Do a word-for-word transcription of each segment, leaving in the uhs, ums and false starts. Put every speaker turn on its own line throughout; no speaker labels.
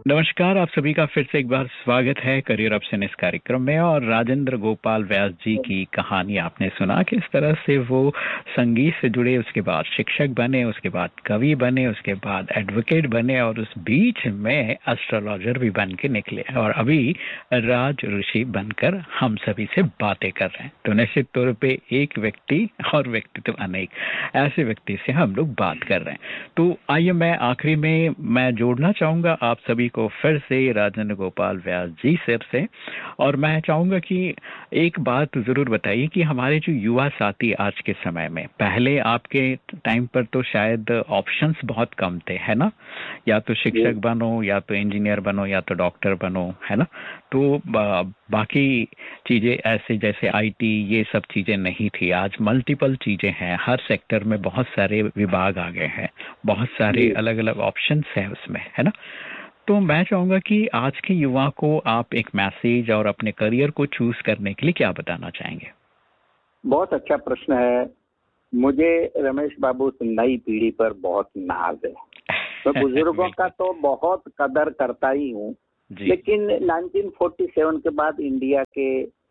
नमस्कार, आप सभी का फिर से एक बार स्वागत है करियर ऑप्शन इस कार्यक्रम में। और राजेंद्र गोपाल व्यास जी की कहानी आपने सुना, किस तरह से वो संगीत से जुड़े, उसके बाद शिक्षक बने, उसके बाद कवि बने, उसके बाद एडवोकेट बने और उस बीच में एस्ट्रोलॉजर भी बन के निकले और अभी राज ऋषि बनकर हम सभी से बातें कर रहे हैं। तो निश्चित तौर पे एक व्यक्ति और व्यक्तित्व अनेक, ऐसे व्यक्ति से हम लोग बात कर रहे हैं। तो आइए मैं आखिरी में मैं जोड़ना चाहूंगा आप सभी को फिर से राजेंद्र गोपाल व्यास जी सर से। और मैं चाहूंगा कि एक बात जरूर बताइए कि हमारे जो युवा साथी आज के समय में, पहले आपके टाइम पर तो शायद ऑप्शंस बहुत कम थे, है ना? या तो शिक्षक बनो, या तो इंजीनियर बनो, या तो डॉक्टर बनो, है ना? तो बा, बाकी चीजें ऐसे जैसे आईटी, ये सब चीजें नहीं थी। आज मल्टीपल चीजें हैं, हर सेक्टर में बहुत सारे विभाग आ गए हैं, बहुत सारे अलग अलग ऑप्शंस हैं उसमें, है ना? तो मैं चाहूंगा कि आज के युवा को आप एक मैसेज और अपने करियर को चूज करने के लिए क्या बताना चाहेंगे?
बहुत अच्छा प्रश्न है। मुझे रमेश बाबू नई पीढ़ी पर बहुत नाज है। तो बुजुर्गों का तो बहुत कदर करता ही हूँ, लेकिन नाइनटीन फोर्टी सेवन के बाद इंडिया के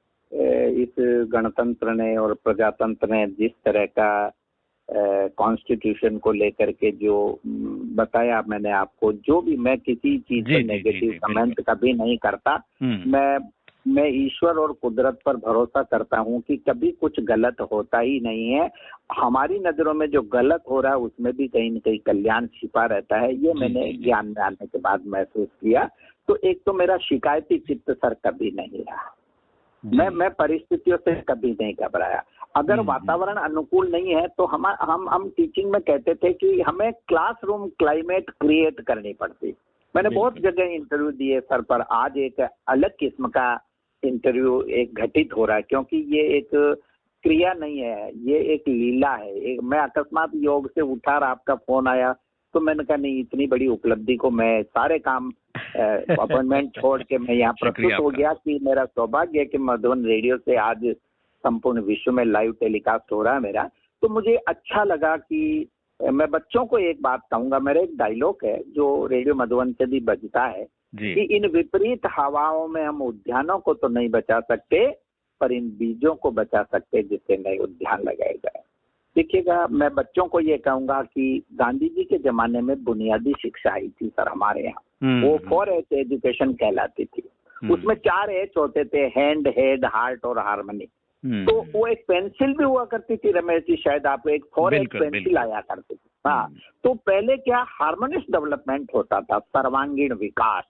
इस गणतंत्र ने और प्रजातंत्र ने जिस तरह का कॉन्स्टिट्यूशन को लेकर के जो बताया, मैंने आपको, जो भी, मैं किसी चीज पर नेगेटिव कमेंट कभी नहीं करता। मैं मैं ईश्वर और कुदरत पर भरोसा करता हूँ कि कभी कुछ गलत होता ही नहीं है। हमारी नजरों में जो गलत हो रहा है उसमें भी कहीं न कहीं कल्याण छिपा रहता है। ये मैंने ज्ञान में आने के बाद महसूस किया। तो एक तो मेरा शिकायती चित्त सर कभी नहीं रहा। मैं मैं परिस्थितियों से कभी नहीं घबराया। अगर वातावरण अनुकूल नहीं है तो हम हम हम टीचिंग में कहते थे कि हमें क्लासरूम क्लाइमेट क्रिएट करनी पड़ती। मैंने बहुत जगह इंटरव्यू दिए सर, पर आज एक अलग किस्म का इंटरव्यू एक घटित हो रहा है, क्योंकि ये एक क्रिया नहीं है, ये एक लीला है। एक मैं अकस्मात योग से उठा और आपका फोन आया तो मैंने कहा नहीं, इतनी बड़ी उपलब्धि को मैं सारे काम अपॉइंटमेंट छोड़ के मैं यहाँ प्रस्तुत हो गया कि मेरा सौभाग्य है कि मधुबन रेडियो से आज संपूर्ण विश्व में लाइव टेलीकास्ट हो रहा है मेरा। तो मुझे अच्छा लगा कि मैं बच्चों को एक बात कहूंगा। मेरा एक डायलॉग है जो रेडियो मधुबन से भी बजता है कि इन विपरीत हवाओं में हम उद्यानों को तो नहीं बचा सकते, पर इन बीजों को बचा सकते जिससे नए उद्यान लगाए जाए। देखिएगा, मैं बच्चों को ये कहूंगा कि गांधी जी के जमाने में बुनियादी शिक्षा आई थी सर हमारे यहाँ। वो फोर एच एजुकेशन कहलाती थी। उसमें चार एच होते थे, हैंड, हेड, हार्ट और हार्मनी। तो वो एक पेंसिल भी हुआ करती थी रमेश जी, शायद आपको एक फोर एच पेंसिल आया करती थी। हाँ, तो पहले क्या हार्मोनियस डेवलपमेंट होता था, सर्वांगीण विकास।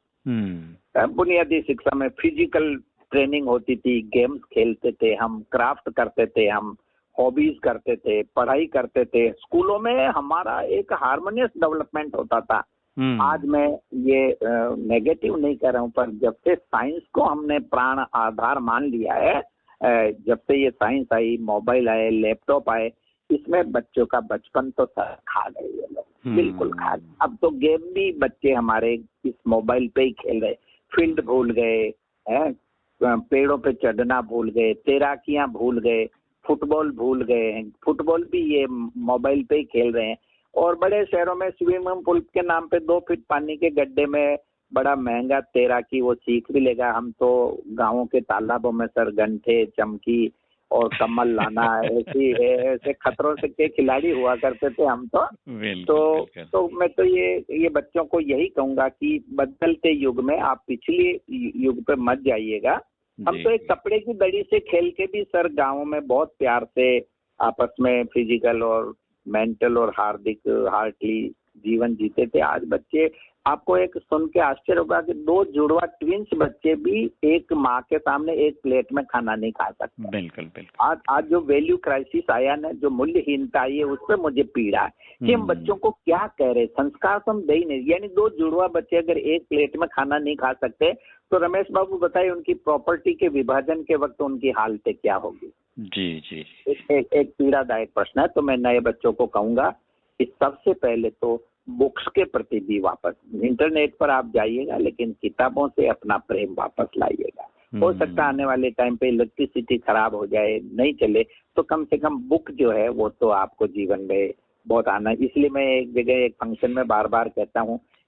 बुनियादी शिक्षा में फिजिकल ट्रेनिंग होती थी, गेम्स खेलते थे हम, क्राफ्ट करते थे हम, हॉबीज करते थे, पढ़ाई करते थे। स्कूलों में हमारा एक हार्मोनियस डेवलपमेंट होता था। आज मैं ये नेगेटिव नहीं कर रहा हूँ, पर जब से साइंस को हमने प्राण आधार मान लिया है, जब से ये साइंस आई, मोबाइल आए, लैपटॉप आए, इसमें बच्चों का बचपन तो सर खा गए ये लोग, बिल्कुल खा गए। अब तो गेम भी बच्चे हमारे इस मोबाइल पे ही खेल रहे, फील्ड भूल गए हैं, पेड़ों पे चढ़ना भूल गए, तैराकियां भूल गए, फुटबॉल भूल गए हैं। फुटबॉल भी ये मोबाइल पे ही खेल रहे हैं। और बड़े शहरों में स्विमिंग पूल के नाम पे दो फीट पानी के गड्ढे में बड़ा महंगा तैराकी वो सीख भी लेगा। हम तो गाँवों के तालाबों में सर गंठे, चमकी और कमल लाना, ऐसी ऐसे खतरों से के खिलाड़ी हुआ करते थे हम तो। तो तो मैं तो ये ये बच्चों को यही कहूंगा कि बदलते युग में आप पिछले युग पे मत जाइएगा। हम तो एक कपड़े की दड़ी से खेल के भी सर गाँवों में बहुत प्यार से आपस में फिजिकल और मेंटल और हार्दिक हार्टली जीवन जीते थे। आज बच्चे, आपको एक सुन के आश्चर्य होगा कि दो जुड़वा ट्विंस बच्चे भी एक माँ के सामने एक प्लेट में खाना नहीं खा सकते।
बिल्कुल बिल्कुल।
आज आज जो वैल्यू क्राइसिस आया ना, जो मूल्यहीनता आई है, उस पर मुझे पीड़ा है कि हम बच्चों को क्या कह रहे, संस्कार तो हम दे ही नहीं। यानी दो जुड़वा बच्चे अगर एक प्लेट में खाना नहीं खा सकते तो रमेश बाबू बताइए उनकी प्रॉपर्टी के विभाजन के वक्त उनकी हालत क्या होगी।
जी जी।
एक एक, एक पीड़ादायक प्रश्न है। तो मैं नए बच्चों को कहूंगा कि सबसे पहले तो बुक्स के प्रति भी वापस, इंटरनेट पर आप जाइएगा लेकिन किताबों से अपना प्रेम वापस लाइएगा। हो सकता है आने वाले टाइम पे इलेक्ट्रिसिटी खराब हो जाए, नहीं चले, तो कम से कम बुक जो है वो तो आपको जीवन में बहुत आना है। इसलिए मैं एक जगह एक फंक्शन में बार बार कहता हूँ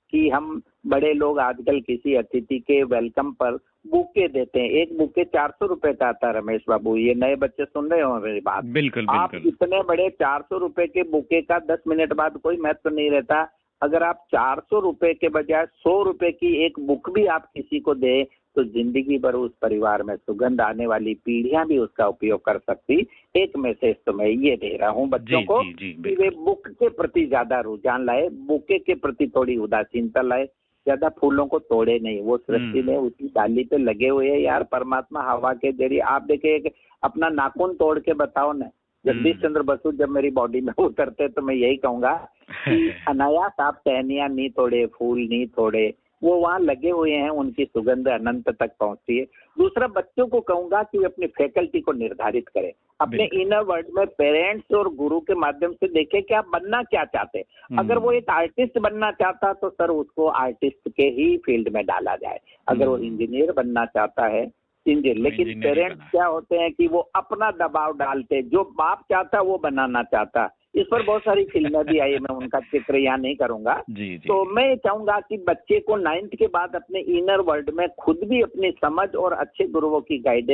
कि हम बड़े लोग आजकल किसी अतिथि के वेलकम पर बुके देते हैं। एक बुके चार सौ रुपए का आता है रमेश बाबू, ये नए बच्चे सुन रहे हो मेरी बात।
बिल्कुल
आप
बिल्कुल।
इतने बड़े चार सौ रुपए के बुके का दस मिनट बाद कोई महत्व नहीं रहता। अगर आप चार सौ रुपए के बजाय सौ रुपए की एक बुक भी आप किसी को दे तो जिंदगी भर उस परिवार में सुगंध आने वाली पीढ़ियां भी उसका उपयोग कर सकती। एक मैसेज तो मैं ये दे रहा हूँ बच्चों को कि वे बुक के प्रति ज्यादा रुझान लाए, बुके के प्रति थोड़ी उदासीनता लाए, ज्यादा फूलों को तोड़े नहीं। वो सृष्टि में उसी डाली पे लगे हुए हैं यार, परमात्मा हवा के जरिए। आप देखिए अपना नाखून तोड़ के बताओ ना, जगदीश चंद्र बसु जब मेरी बॉडी में उतरते तो मैं यही कहूंगा कि अनायास आप टहनियां नहीं तोड़े, फूल नहीं तोड़े, वो वहाँ लगे हुए हैं, उनकी सुगंध अनंत तक पहुंचती है। दूसरा, बच्चों को कहूंगा कि वे अपनी फैकल्टी को निर्धारित करें, अपने इनर वर्ल्ड में पेरेंट्स और गुरु के माध्यम से देखें कि आप बनना क्या चाहते हैं। अगर वो एक आर्टिस्ट बनना चाहता तो सर उसको आर्टिस्ट के ही फील्ड में डाला जाए। अगर वो इंजीनियर बनना चाहता है इंजीनियर, लेकिन पेरेंट्स क्या होते हैं कि वो अपना दबाव डालते, जो बाप चाहता वो बनाना चाहता। इस पर बहुत सारी फिल्में भी आई, मैं उनका जिक्र यहाँ नहीं करूंगा।
जी, जी,
तो मैं चाहूंगा कि बच्चे को नाइन्थ के बाद अपने इनर वर्ल्ड में खुद भी अपनी समझ और अच्छे गुरुओं की गाइडेंस